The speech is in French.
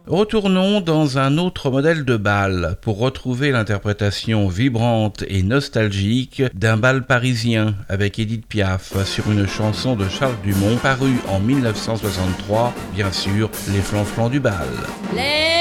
Retournons dans un autre modèle de bal pour retrouver l'interprétation vibrante et nostalgique d'un bal parisien avec Édith Piaf sur une chanson de Charles Dumont parue en 1963, bien sûr, Les Flanflans du bal.